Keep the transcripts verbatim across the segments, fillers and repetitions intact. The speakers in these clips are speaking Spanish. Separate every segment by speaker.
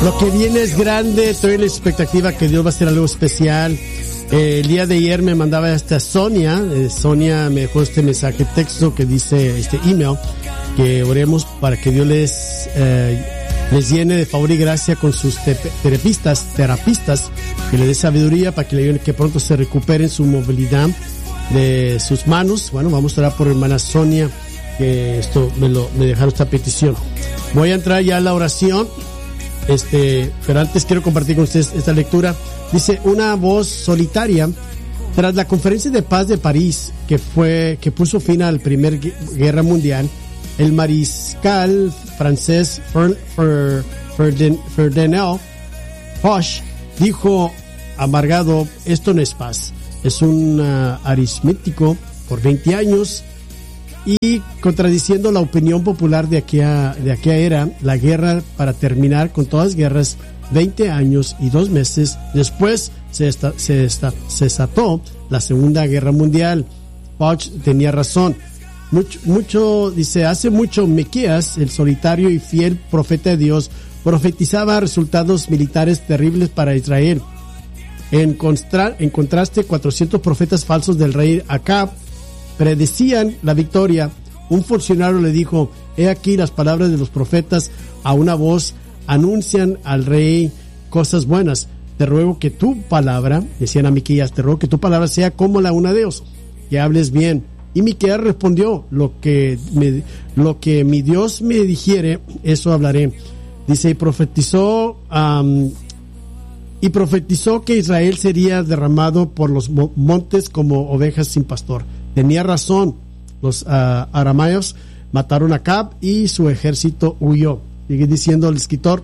Speaker 1: Lo que viene es grande, estoy en la expectativa que Dios va a hacer algo especial. Eh, el día de ayer me mandaba esta Sonia, eh, Sonia me dejó este mensaje texto que dice, este email, que oremos para que Dios les, eh, les llene de favor y gracia con sus te- terapistas, terapistas, que le dé sabiduría para que, le, que pronto se recuperen su movilidad de sus manos. Bueno, vamos a orar por hermana Sonia, que esto me lo, me dejaron esta petición. Voy a entrar ya a la oración. Este, pero antes quiero compartir con ustedes esta lectura. Dice, una voz solitaria. Tras la conferencia de paz de París, que fue, que puso fin a la Primera Guerra Mundial, el mariscal francés Ferdinand Foch dijo amargado, esto no es paz, es un uh, aritmético por veinte años. Y contradiciendo la opinión popular de aquella, de aquella era, la guerra para terminar con todas las guerras, veinte años y dos meses después se, esta, se, esta, se desató la Segunda Guerra Mundial. Foch tenía razón. Mucho, mucho, dice, hace mucho Miqueas, el solitario y fiel profeta de Dios, profetizaba resultados militares terribles para Israel. En, constra, en contraste, cuatrocientos profetas falsos del rey Acab predecían la victoria. Un funcionario le dijo, he aquí las palabras de los profetas a una voz, anuncian al rey cosas buenas. Te ruego que tu palabra, decían a Miqueas, te ruego que tu palabra sea como la una de Dios, que hables bien. Y Miqueas respondió, lo que, me, lo que mi Dios me dijere, eso hablaré. Dice, y profetizó, um, y profetizó que Israel sería derramado por los montes como ovejas sin pastor. Tenía razón, los uh, arameos mataron a Acab y su ejército huyó. Sigue diciendo el escritor,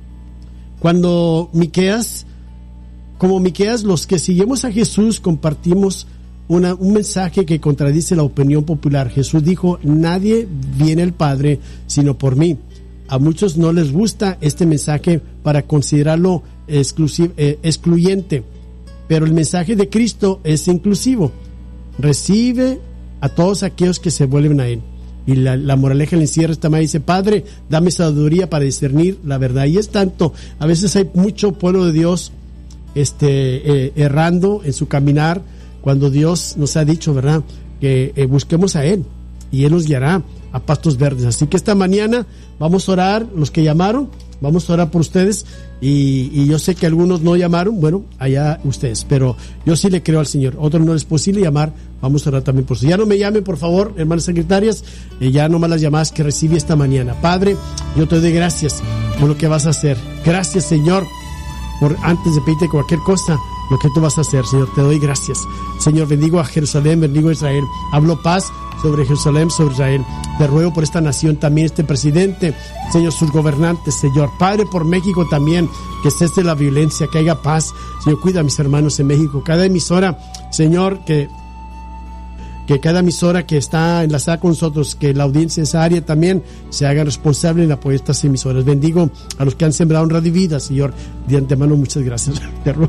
Speaker 1: cuando Miqueas, como Miqueas, los que seguimos a Jesús compartimos una, un mensaje que contradice la opinión popular. Jesús dijo, nadie viene al Padre sino por mí. A muchos no les gusta este mensaje para considerarlo exclusivo, eh, excluyente, pero el mensaje de Cristo es inclusivo. Recibe a todos aquellos que se vuelven a Él. Y la, la moraleja le encierra esta manera, dice, Padre, dame sabiduría para discernir la verdad. Y es tanto, a veces hay mucho pueblo de Dios este, eh, errando en su caminar, cuando Dios nos ha dicho, ¿verdad?, que eh, busquemos a Él y Él nos guiará a pastos verdes. Así que esta mañana vamos a orar, los que llamaron, vamos a orar por ustedes, y, y yo sé que algunos no llamaron, bueno, allá ustedes, pero yo sí le creo al Señor. Otros no es posible llamar, vamos a orar también por ustedes. Ya no me llamen, por favor, hermanas secretarias, eh, ya nomás las llamadas que recibí esta mañana. Padre, yo te doy gracias por lo que vas a hacer. Gracias, Señor, por antes de pedirte cualquier cosa, lo que tú vas a hacer, Señor, te doy gracias. Señor, bendigo a Jerusalén, bendigo a Israel, hablo paz sobre Jerusalén, sobre Israel. Te ruego por esta nación también, este presidente, Señor, sus gobernantes, Señor. Padre, por México también, que cese la violencia, que haya paz. Señor, cuida a mis hermanos en México. Cada emisora, Señor, que que cada emisora que está enlazada con nosotros, que la audiencia de esa área también se haga responsable en apoyo a estas emisoras. Bendigo a los que han sembrado en Radio Vida, Señor. De antemano, muchas gracias. Te ruego,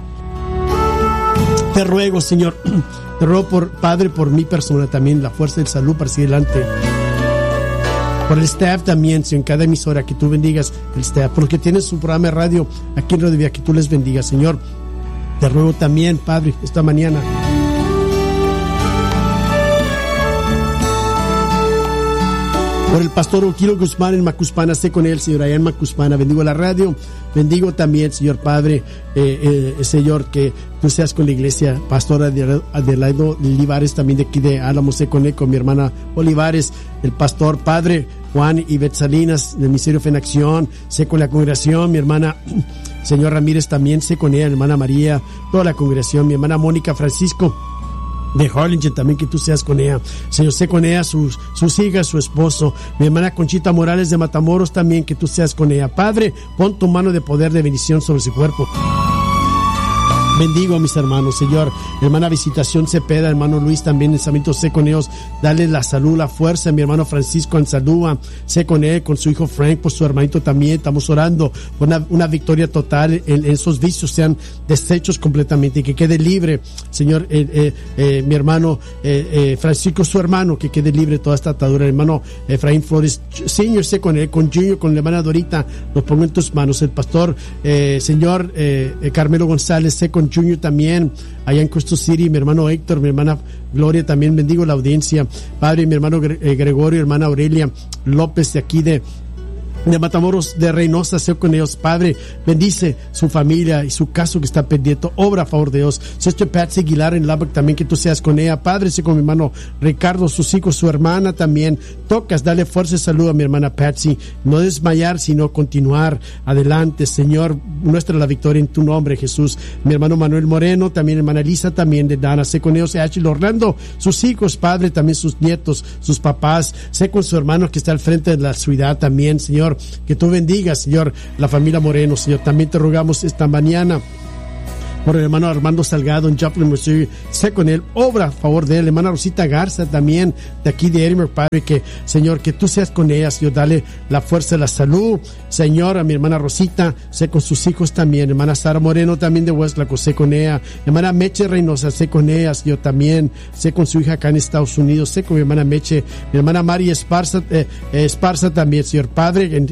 Speaker 1: te ruego, Señor, te ruego, por Padre, por mi persona también, la fuerza de salud para seguir adelante. Por el staff también, Señor, en cada emisora, que tú bendigas el staff. Por los que tienen su programa de radio aquí en Radio Vida, que tú les bendigas, Señor. Te ruego también, Padre, esta mañana, por el pastor Oquilo Guzmán en Macuspana, sé con él, Señor, allá en Macuspana. Bendigo la radio, bendigo también, Señor Padre, eh, eh, Señor, que tú seas con la iglesia. Pastor Adelaido Olivares, también de aquí de Álamo, sé con él, con mi hermana Olivares. El pastor Padre Juan y Salinas del Ministerio Fe en Acción, sé con la congregación. Mi hermana Señor Ramírez también, sé con ella, mi hermana María, toda la congregación. Mi hermana Mónica Francisco de Harlingen también, que tú seas con ella, Señor, sé con ella, sus, sus hijas, su esposo. Mi hermana Conchita Morales de Matamoros también, que tú seas con ella. Padre, pon tu mano de poder, de bendición sobre su cuerpo. Bendigo a mis hermanos, Señor. Hermana Visitación Cepeda, hermano Luis también en Samito, sé con ellos. Dale la salud, la fuerza. Mi hermano Francisco en salud, sé con él, con su hijo Frank, por su hermanito también. Estamos orando por una, una victoria total. En, en esos vicios sean deshechos completamente y que quede libre, Señor. Eh, eh, eh, mi hermano eh, eh, Francisco, su hermano, que quede libre de toda esta atadura. El hermano Efraín Flores Senior, sé con él, con Junior, con la hermana Dorita. Los pongo en tus manos. El pastor, eh, Señor eh, eh, Carmelo González, sé con Junior también, allá en Crystal City, mi hermano Héctor, mi hermana Gloria, también bendigo la audiencia, Padre, mi hermano Gregorio, hermana Aurelia López de aquí de de Matamoros de Reynosa, sea con ellos, Padre, bendice su familia y su caso que está pendiente, obra a favor de Dios. Sister Patsy Aguilar en Lubbock, también que tú seas con ella, Padre, sé con mi hermano Ricardo, sus hijos, su hermana también, tocas, dale fuerza y salud a mi hermana Patsy, no desmayar, sino continuar adelante, Señor, muestra la victoria en tu nombre, Jesús. Mi hermano Manuel Moreno, también hermana Lisa, también de Dana, sé con ellos, Ashley Orlando, sus hijos, Padre, también sus nietos, sus papás, sé con su hermano que está al frente de la ciudad también, Señor, que tú bendigas, Señor, la familia Moreno, Señor. También te rogamos esta mañana por el hermano Armando Salgado en Joplin, Missouri, sé con él, obra a favor de él, hermana Rosita Garza también, de aquí de Edinburgh, Padre, que, Señor, que tú seas con ella, Señor, dale la fuerza, la salud, Señor, a mi hermana Rosita, sé con sus hijos también, hermana Sara Moreno también de Westlaco, sé con ella, hermana Meche Reynosa, sé con ella, Señor, también, sé con su hija acá en Estados Unidos, sé con mi hermana Meche, mi hermana Mari Esparza, eh, Esparza también, Señor, Padre, en,